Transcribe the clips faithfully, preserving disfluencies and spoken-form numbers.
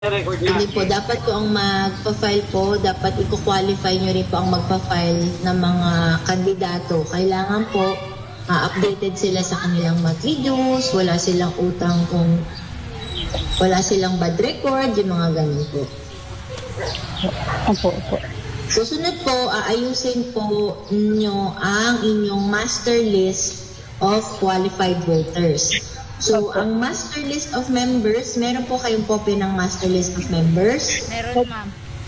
Hindi po, dapat po ang magpa-file po, dapat i-qualify nyo rin po ang magpa-file ng mga kandidato. Kailangan po uh, updated sila sa kanilang monthly dues, wala silang utang kung wala silang bad record, yung mga ganun po. Opo, opo. Susunod po, aayusin po nyo ang inyong master list of qualified voters. So, ang master list of members, meron po kayong copy ng master list of members? Meron, ma'am.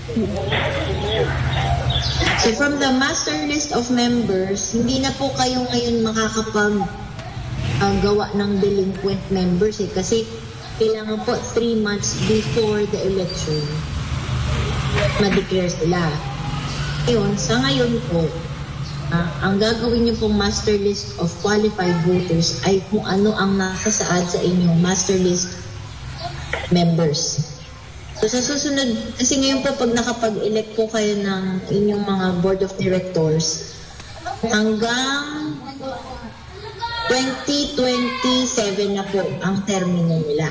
So, from the master list of members, hindi na po kayo ngayon makakapag uh, gawa ng delinquent members eh, kasi kailangan po three months before the election ma-declare sila. Ngayon, sa ngayon po, uh, ang gagawin niyo pong master list of qualified voters ay kung ano ang nakasaad sa inyong master list members. So sa susunod, kasi ngayon po pag nakapag-elect po kayo ng inyong mga board of directors, hanggang twenty twenty-seven na po ang termino nila.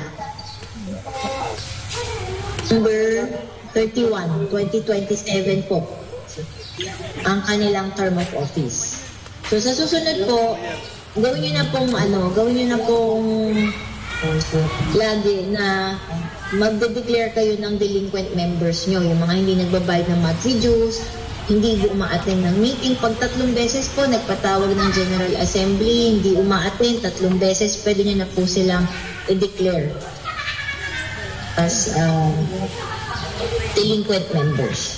Number thirty-one, twenty twenty-seven po ang kanilang term of office. So sa susunod po, gawin niyo na pong ano, gawin niyo na pong lagi na magde-declare kayo ng delinquent members nyo, yung mga hindi nagbabayad ng monthly dues, hindi uma-attend ng meeting. Pag tatlong beses po nagpatawag ng General Assembly, hindi uma-attend, tatlong beses, pwede nyo na po silang i-declare as uh, delinquent members.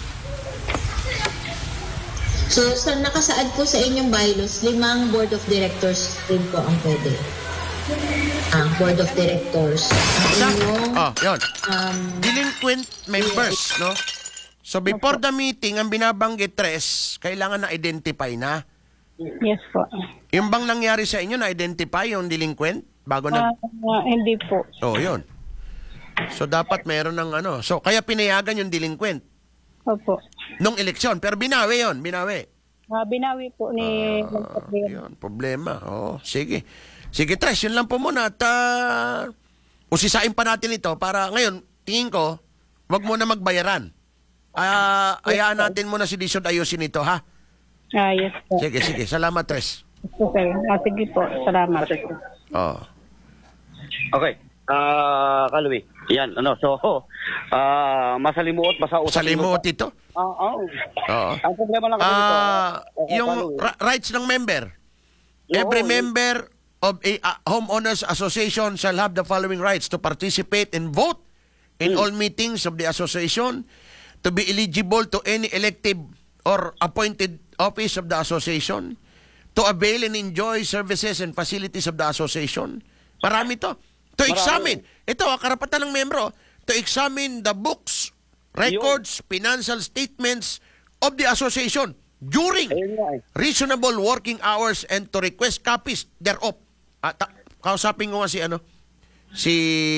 So, sa nakasaad po sa inyong bylaws, limang board of directors rin po ang pwede. Ang board of directors. Ang inyong, Oh, yun. um, Delinquent members, no? So before the meeting, ang binabanggit tres, kailangan na-identify na. Yes po. Yung bang nangyari sa inyo, na-identify yung delinquent? Bago na... Uh, hindi po. Oh, yun. So dapat meron ng ano. So kaya pinayagan yung delinquent Opo. nung eleksyon. Pero binawi yun, binawi. Uh, binawi po ni... Ah, yun, problema. Oh, sige. Sige, Tres, yun lang po muna. At uh, usisain pa natin ito para ngayon, tingin ko, wag mo na magbayaran. Ah, ayaan natin muna si Dishon ayusin ito, ha? Ah, yes po. Sige, sige. Salamat, Tres. Okay. Ah, sige po. Salamat. Oh. Okay. Ah, Kalwi. Yan, ano, so, ah, masalimuot, masausa. Salimuot ito? Oo. Oh, Oo. Ang problema lang kasi dito, Ah, okay, yung Kalwi. ra- rights ng member. Every Oo, member of a uh, homeowners association shall have the following rights: to participate and vote in all meetings of the association, to be eligible to any elective or appointed office of the association, to avail and enjoy services and facilities of the association. Marami to. To examine. Ito, ang karapatan ng membro. To examine the books, records, financial statements of the association during Ayun nga eh. reasonable working hours and to request copies thereof. At ta- kausapin ko nga si ano, si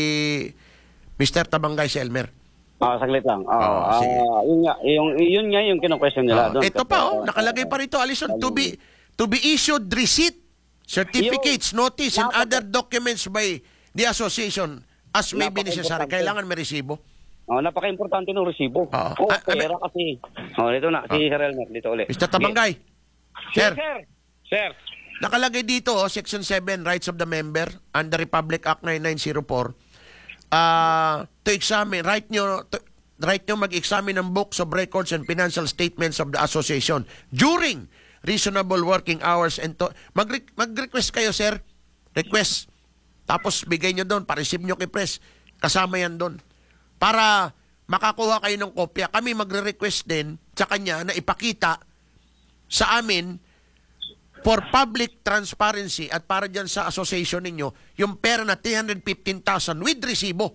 Mister Tabangay si Elmer. Ah, saglit lang. Oo. Oo, ah, sige. yun nga, yung, yun nga yung kino-question nila. Ah, doon. ito pa oh, nakalagay pa rito, Alison, to be to be issued receipt, certificates, notice, and other documents by the association as may be necessary. Napaka-importante. Kailangan may resibo. Oh, napaka-importante ng resibo. Oo. Oh, Ah, ah, pera kasi. Oh, dito na, si Sir Elmer, dito ulit. Mister Tabangay. Sir, Sir, sir. Sir. nakalagay dito, oh, Section seven, Rights of the Member, under Republic Act ninety-nine oh four, uh, to examine, right nyo, to, right nyo mag-examine ng books of records and financial statements of the association during reasonable working hours and to, mag- mag-request kayo, sir, request, tapos bigay nyo doon, pa-receive nyo kay press, kasama yan doon, para makakuha kayo ng kopya. Kami magre-request din sa kanya na ipakita sa amin for public transparency at para dyan sa association ninyo, yung pera na three hundred fifteen thousand with resibo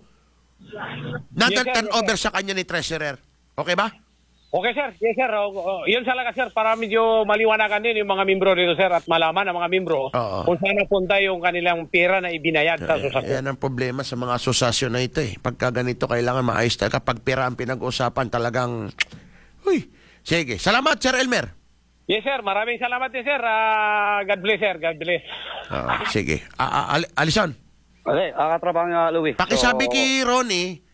na Yes, sir, turn yes, over sa kanya ni treasurer. Okay ba? Okay, sir. Yes, sir. O, o, yun talaga, sir, para medyo maliwanagan din yung mga membro dito, sir, at malaman ng mga membro Oo. kung saan napunta yung kanilang pera na ibinayad sa asosasyon. Yan ang problema sa mga asosasyon na ito eh. Pagka ganito, kailangan maayos talaga. Kapag pera ang pinag-usapan, talagang... Uy! Sige. Salamat, Sir Elmer. Yes, sir. Maraming salamat din, sir. Ah, God bless, sir. God bless. Ah, sige. Ah, ah, Al- Alison, Okay, ang katrabang uh, Louis. pakisabi So, kay Ronnie,